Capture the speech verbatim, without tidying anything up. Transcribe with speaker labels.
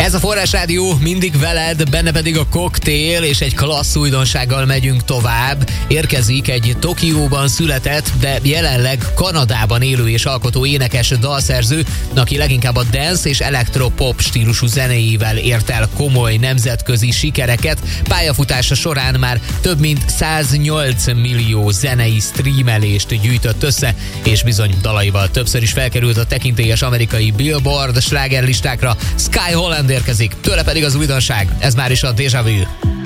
Speaker 1: Ez a Forrás Rádió, mindig veled, benne pedig a koktél, és egy klassz újdonsággal megyünk tovább. Érkezik egy Tokióban született, de jelenleg Kanadában élő és alkotó énekes dalszerző, aki leginkább a dance és elektropop stílusú zenéivel ért el komoly nemzetközi sikereket. Pályafutása során már több mint száznyolc millió zenei streamelést gyűjtött össze, és bizony dalaival többször is felkerült a tekintélyes amerikai Billboard slágerlistákra. Sky Holland érkezik, tőle pedig az újdonság, ez már is a Déjà Vu.